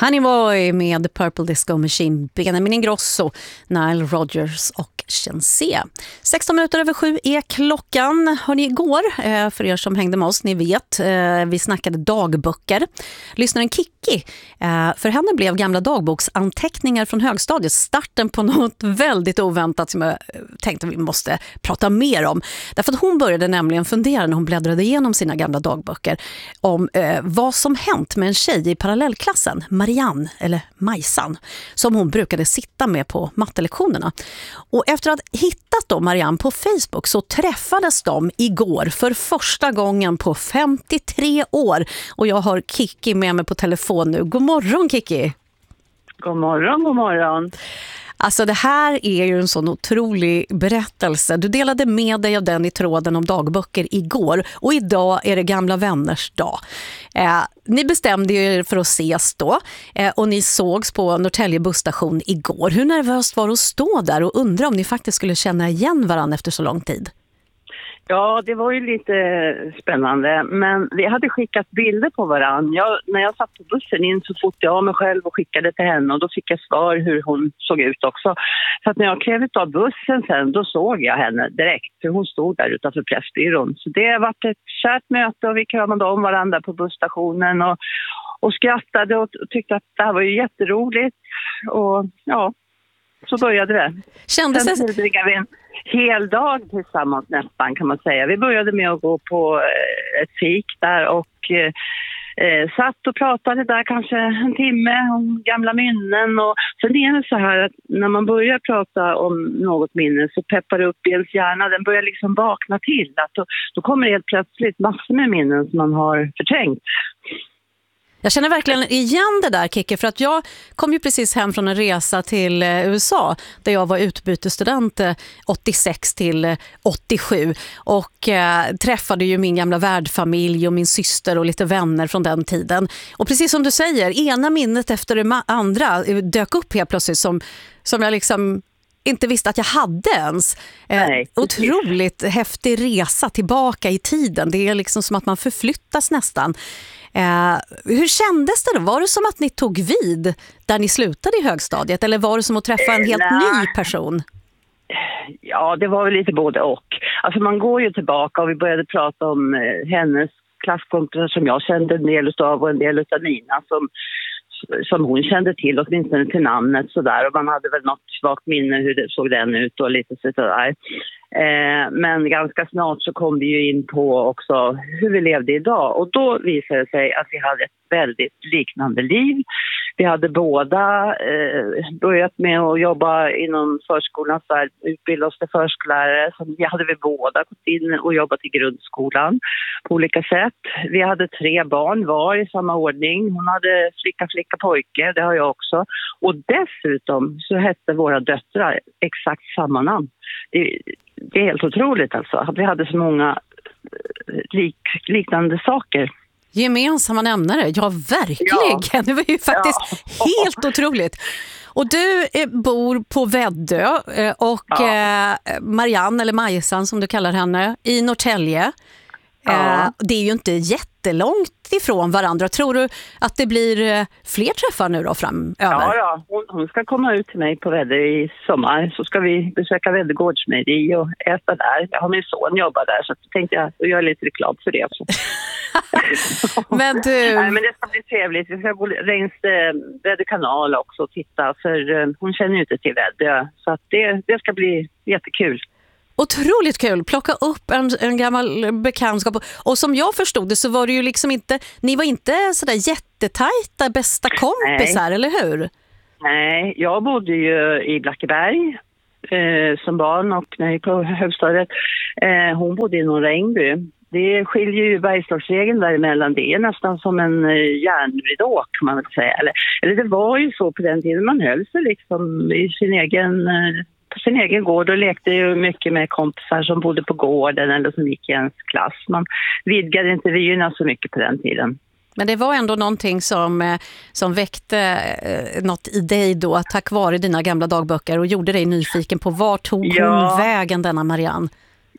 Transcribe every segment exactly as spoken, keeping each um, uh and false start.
Honeyboy med Purple Disco Machine, Benjamin Ingrosso, Nile Rodgers och Chensé. sexton minuter över sju är klockan. Hörrni, igår, för er som hängde med oss, ni vet, vi snackade dagböcker. Lyssnaren Kiki, för henne blev gamla dagboksanteckningar från högstadiet starten på något väldigt oväntat som jag tänkte vi måste prata mer om. Därför att hon började nämligen fundera när hon bläddrade igenom sina gamla dagböcker om eh, vad som hänt med en tjej i parallellklassen, Marianne, eller Majsan, som hon brukade sitta med på mattelektionerna. Och efter att ha hittat då Marianne på Facebook så träffades de igår för första gången på femtiotre år. Och jag har Kiki med mig på telefon nu. God morgon, Kiki! God morgon, god morgon. Alltså det här är ju en sån otrolig berättelse. Du delade med dig av den i tråden om dagböcker igår och idag är det gamla vänners dag. Eh, ni bestämde er för att ses då eh, och ni sågs på Norrtälje busstation igår. Hur nervöst var det att stå där och undra om ni faktiskt skulle känna igen varandra efter så lång tid? Ja, det var ju lite spännande, men vi hade skickat bilder på varann. Jag, när jag satt på bussen in så fotade jag mig själv och skickade till henne och då fick jag svar hur hon såg ut också. Så att när jag klev ut av bussen sen, då såg jag henne direkt, för hon stod där utanför Pressbyrån. Så det har varit ett kärt möte och vi kramade om varandra på busstationen och, och skrattade och tyckte att det här var ju jätteroligt. Och ja, så började det. Kändes det... Sen tillbringade vi en hel dag tillsammans nästan, kan man säga. Vi började med att gå på ett fik där och eh, satt och pratade där kanske en timme om gamla minnen. Och sen är det så här att när man börjar prata om något minne så peppar det upp i ens hjärna. Den börjar liksom vakna till. Att då, då kommer det helt plötsligt massor med minnen som man har förträngt. Jag känner verkligen igen det där, Kiki, för att jag kom ju precis hem från en resa till U S A där jag var utbytesstudent åttiosex till åttiosju och eh, träffade ju min gamla värdfamilj och min syster och lite vänner från den tiden. Och precis som du säger, ena minnet efter det andra dök upp helt plötsligt som, som jag liksom inte visste att jag hade ens. Eh, otroligt häftig resa tillbaka i tiden. Det är liksom som att man förflyttas nästan. Eh, hur kändes det då? Var det som att ni tog vid där ni slutade i högstadiet? Eller var det som att träffa en helt Nej. ny person? Ja, det var väl lite både och. Alltså man går ju tillbaka och vi började prata om eh, hennes klasskompisar som jag kände en del av och en del av mina som, som hon kände till, åtminstone till namnet sådär. Och man hade väl något svagt minne hur det såg den ut och lite sådär. Eh, men ganska snart så kom vi ju in på också hur vi levde idag. Och då visade det sig att vi hade ett väldigt liknande liv. Vi hade båda eh, börjat med att jobba inom förskolans värld, utbilda oss till förskollärare. Så vi hade vi båda gått in och jobbat i grundskolan på olika sätt. Vi hade tre barn var i samma ordning. Hon hade flicka, flicka, pojke, det har jag också. Och dessutom så hette våra döttrar exakt samma namn. Det, det är helt otroligt alltså, att vi hade så många lik, liknande saker. Gemensamma nämnare, ja verkligen. Ja. Det var ju faktiskt ja. helt otroligt. Och du eh, bor på Väddö eh, och ja. eh, Marianne, eller Majsan som du kallar henne, i Norrtälje. Ja. Eh, det är ju inte jättelångt ifrån varandra. Tror du att det blir eh, fler träffar nu då framöver? Ja, ja. Hon, hon ska komma ut till mig på Väddö i sommar. Så ska vi besöka Väddö gårdsmejeri och äta där. Jag har min son jobbar där så tänkte jag att göra lite reklam för det också. men du... Nej, men det ska bli trevligt. Vi ska gå längs eh, Väddö kanal också och titta. För eh, hon känner ju inte till Väddö. Så att det, det ska bli jättekul. Otroligt kul, plocka upp en, en gammal bekantskap. Och som jag förstod det så var det ju liksom inte, ni var inte sådär jättetajta bästa kompisar, Nej. Eller hur? Nej, jag bodde ju i Blackeberg eh, som barn och när jag gick på högstadiet. Eh, hon bodde i Norra Ängby. Det skiljer ju Bergslagsvägen däremellan. Det är nästan som en eh, järnridå kan man väl säga. Eller, eller det var ju så på den tiden man höll sig liksom i sin egen... Eh, på sin egen gård och lekte ju mycket med kompisar som bodde på gården eller som gick i ens klass. Man vidgade inte vyerna så mycket på den tiden. Men det var ändå någonting som, som väckte eh, något i dig då, tack vare dina gamla dagböcker och gjorde dig nyfiken på var tog ja. hon vägen, denna Marianne?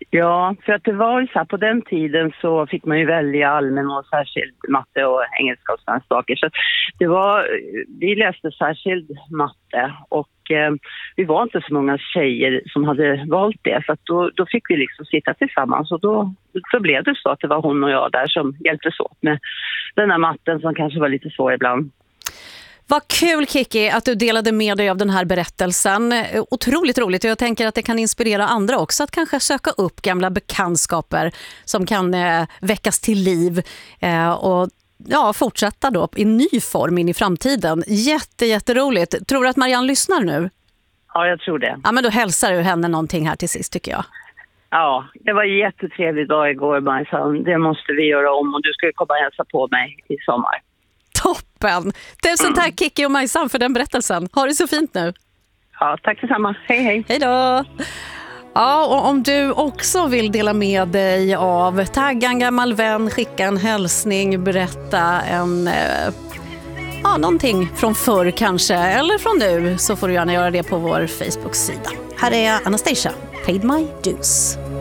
Ja, för att det var ju så här, på den tiden så fick man ju välja allmän och särskild matte och engelska och sådana saker. Så det var, vi läste särskild matte och eh, vi var inte så många tjejer som hade valt det. Så att då, då fick vi liksom sitta tillsammans och då, då blev det så att det var hon och jag där som hjälptes åt med den här matten som kanske var lite svår ibland. Vad kul, Kiki, att du delade med dig av den här berättelsen. Otroligt roligt, och jag tänker att det kan inspirera andra också att kanske söka upp gamla bekantskaper som kan eh, väckas till liv eh, och ja, fortsätta då i ny form in i framtiden. Jätte, jätteroligt. Tror du att Marianne lyssnar nu? Ja, jag tror det. Ja, men då hälsar du henne någonting här till sist, tycker jag. Ja, det var en jättetrevlig dag igår, Majsan. Det måste vi göra om och du ska komma och hälsa på mig i sommar. Toppen! Tusen tack Kiki och Majsan för den berättelsen. Ha det så fint nu. Ja, tack detsamma. Hej, hej. Hej då! Ja, och om du också vill dela med dig av tagga en gammal vän, skicka en hälsning, berätta en, eh, ja, någonting från förr kanske, eller från nu, så får du gärna göra det på vår Facebook-sida. Här är Anastasia, Paid My Dues.